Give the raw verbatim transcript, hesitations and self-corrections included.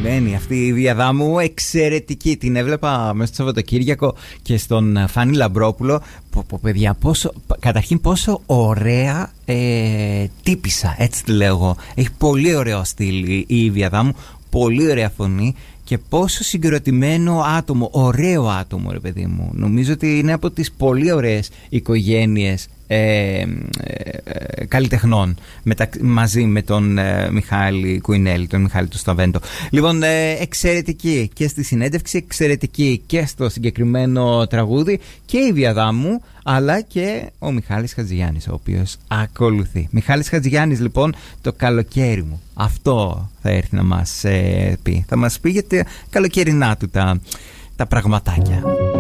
Αγαπημένη αυτή η Διαδάμου, εξαιρετική. Την έβλεπα μέσα στο Σαββατοκύριακο και στον Φάνη Λαμπρόπουλο. Πω, πω, παιδιά, πόσο, καταρχήν πόσο ωραία ε, τύπισσα, έτσι τη λέω εγώ. Έχει πολύ ωραίο στυλ η Διαδάμου, πολύ ωραία φωνή. Και πόσο συγκροτημένο άτομο, ωραίο άτομο, ρε παιδί μου. Νομίζω ότι είναι από τις πολύ ωραίες οικογένειες ε, ε, ε, καλλιτεχνών μετα, μαζί με τον ε, Μιχάλη Κουινέλη, τον Μιχάλη του Σταβέντο. Λοιπόν, ε, εξαιρετική και στη συνέντευξη, εξαιρετική και στο συγκεκριμένο τραγούδι και η Διαδάμου, αλλά και ο Μιχάλης Χατζηγιάννης, ο οποίος ακολουθεί. Μιχάλης Χατζηγιάννης, λοιπόν, το καλοκαίρι μου. Αυτό θα έρθει να μας ε, πει. Θα μας πει για τα καλοκαιρινά του τα, τα πραγματάκια.